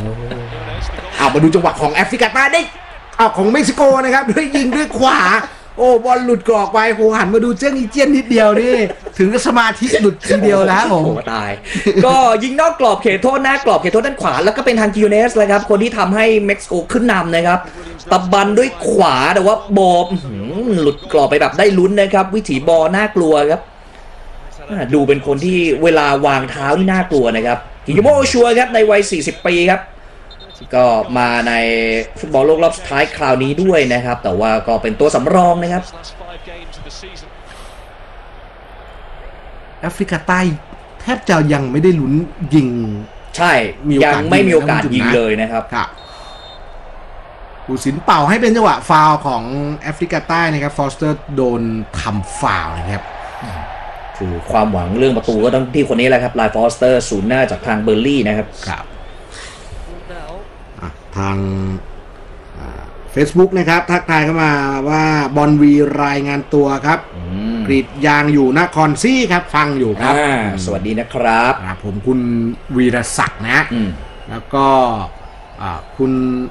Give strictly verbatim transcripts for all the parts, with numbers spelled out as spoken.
เอามาดูจังหวะของแอฟริกาใต้ได้เอาของเม็กซิโกนะครับด้วยยิงด้วยขวาโอ้บอลหลุดกรอกไปโหหันมาดูเจ้าอีเจียนนิดเดียวนี่ถึงสมาธิหลุดทีเดียวแล้วผมโอ้ตายก็ยิงนอกกรอบเขตโทษหน้ากรอบเขตโทษด้านขวาแล้วก็เป็นทางกิโอเนสเลยครับคนที่ทำให้เม็กซิโกขึ้นนำนะครับตะบันด้วยขวาแต่ว่าบอลหลุดกรอบไปแบบได้ลุ้นนะครับวิถีบอลน่ากลัวครับดูเป็นคนที่เวลาวางเท้านี่น่ากลัวนะครับกิโยโมชัวครับในวัยสี่สิบปีครับก็มาในฟุตบอลโลกรอบสุดท้ายคราวนี้ด้วยนะครับแต่ว่าก็เป็นตัวสำรองนะครับแอฟริกาใต้แทบจะยังไม่ได้ลุ้นยิงใช่ยังไม่มีโอกาสยิงเลยนะครับผู้สินเป่าให้เป็นจังหวะฟาวล์ของแอฟริกาใต้นะครับฟอสเตอร์โดนทำฟาวล์นะครับคือความหวังเรื่องประตูก็ต้องที่คนนี้แหละครับไลฟ์ฟอสเตอร์ศูนย์หน้าจากทางเบอร์ลี่นะครับครับทาง Facebook นะครับทักทายเข้ามาว่าบอลวีรายงานตัวครับกรีดยางอยู่นครซี่ครับฟังอยู่ครับสวัสดีนะครับผมคุณวีรศักดิ์นะแล้วก็คุณ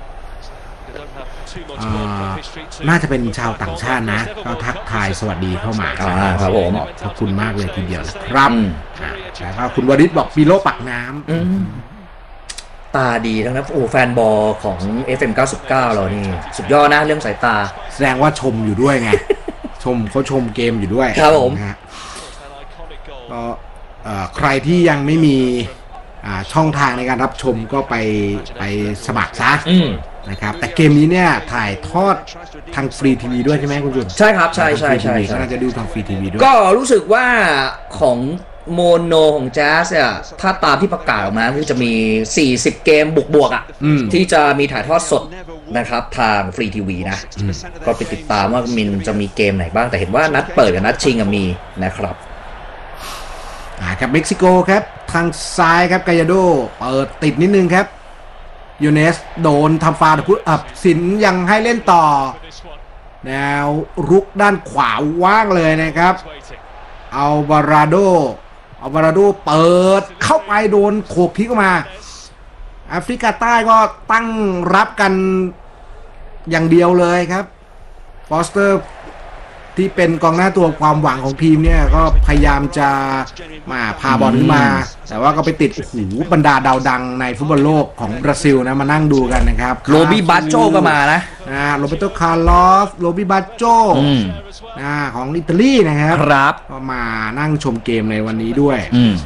น่าจะเป็นชาวต่างชาตินะก็ทักทายสวัสดีเข้ามาครับผมขอบคุณมากเลยทีเดียวครับแล้วก็คุณวริศบอกปีโลปักน้ำตาดีทั้งนั้นโอ้แฟนบอลของ เอฟ เอ็ม เก้าสิบเก้าเรานี่สุดยอดนะเรื่องสายตาแสดงว่าชมอยู่ด้วยไงชมเขาชมเกมอยู่ด้วยครับผมก็ใครที่ยังไม่มีช่องทางในการรับชมก็ไปไปสมัครซะนะครับแต่เกมนี้เนี่ยถ่ายทอดทางฟรีทีวีด้วยใช่ไหมคุณจุนใช่ครับใช่ใช่ใช่ก็น่าจะดูทางฟรีทีวีด้วยก็รู้สึกว่าของโมโนของแจ๊สเนี่ยถ้าตามที่ประกาศออกมาคือจะมีสี่สิบเกมบวกๆอ่ะที่จะมีถ่ายทอดสดนะครับทางฟรีทีวีนะก็ไปติดตามว่ามินจะมีเกมไหนบ้างแต่เห็นว่านัดเปิดกับนัดชิงมีนะครับอ่าครับเม็กซิโกครับทางซ้ายครับกายาโดเปิดติดนิดนึงครับยูเนสโดนทำฟาวล์คุณอับสินยังให้เล่นต่อแนวรุกด้านขวาว่างเลยนะครับอัลวาราโดอัลวาราโดเปิดเข้าไปโดนโขกทิ้งออกมาแอฟริกาใต้ก็ตั้งรับกันอย่างเดียวเลยครับฟอสเตอร์ที่เป็นกองหน้าตัวความหวังของทีมเนี่ยก็พยายามจะมาพาบอลขึ้นมาแต่ว่าก็ไปติดโอ้โหบรรดาดาวดังในฟุตบอลโลกของบราซิลนะมานั่งดูกันนะครับโรบิบัตโจก็มานะนะโรเบโตคาร์ลอสโรบิบัตโจนะของอิตาลีนะครับครับก็มานั่งชมเกมในวันนี้ด้วย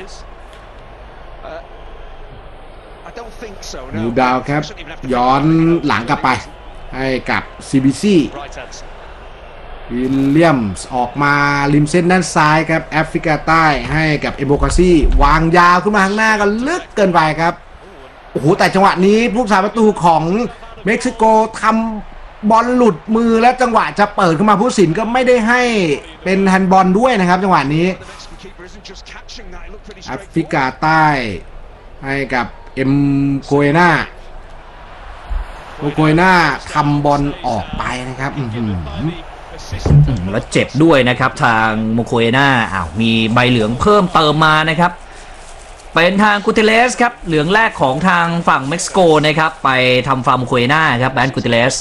นิวดาวครับย้อนหลังกลับไปให้กับ ซี บี ซีวิลเลียมส์ออกมาริมเส้นด้านซ้ายครับแอฟริกาใต้ให้กับเอโบคาซี่วางยาวขึ้นมาข้างหน้าก็ลึกเกินไปครับโอ้โหแต่จังหวะนี้ผู้สาประตูของเม็กซิโกทำบอลหลุดมือและจังหวะจะเปิดขึ้นมาผู้สินก็ไม่ได้ให้เป็นแฮนด์บอลด้วยนะครับจังหวะนี้แอฟริกาใต้ให้กับเอ็มโกเอนาโกเอนาทำบอลออกไปนะครับแล้วเจ็บด้วยนะครับทางโมโคเอนาอ้าวมีใบเหลืองเพิ่มเติมมานะครับเป็นทางกูเตเลสครับเหลืองแรกของทางฝั่งเม็กซิโกนะครับไปทำฟาร์มโมโคเอนาครับแบนกูเตเลส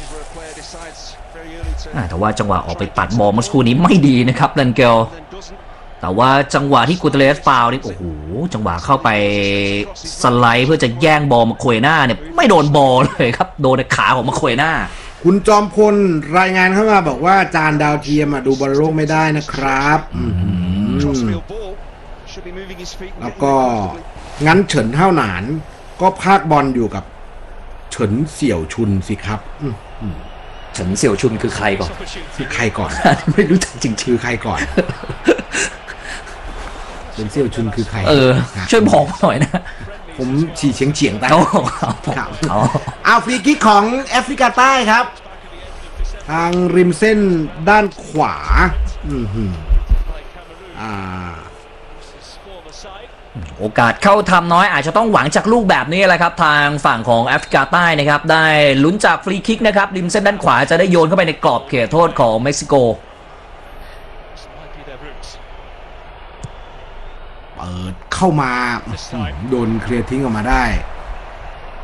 แต่ว่าจังหวะออกไปปัดบอลเมื่อสักครู่นี้ไม่ดีนะครับลันเกลแต่ว่าจังหวะที่กูเตเลสฟาวนี่โอ้โหจังหวะเข้าไปสไลด์เพื่อจะแย่งบอลโมโคเอนาเนี่ยไม่โดนบอลเลยครับโดนขาของโมโคเอนาคุณจอมพลรายงานเข้ามาบอกว่าจานดาวเทียมดูบอลโลกไม่ได้นะครับแล้วก็งั้นเฉินเท่าหนานก็พากบอลอยู่กับเฉินเสี่ยวชุนสิครับเฉินเสี่ยวชุนคือใครก่อนคือใครก่อนไม่รู้จักจริงคือใครก่อนเฉินเสี่ยวชุนคือใครเออช่วยบอกหน่อยนะผมฉี่เฉียงเฉียงไปครับเอาฟรีคิกของแอฟริกาใต้ครับทางริมเส้นด้านขวาอ่าโอกาสเข้าทำน้อยอาจจะต้องหวังจากลูกแบบนี้แหละครับทางฝั่งของแอฟริกาใต้นะครับได้ลุ้นจากฟรีคิกนะครับริมเส้นด้านขวาจะได้โยนเข้าไปในกรอบเขตโทษของเม็กซิโกเปิดเข้ามาโดนเคลียร์ทิ้งออกมาได้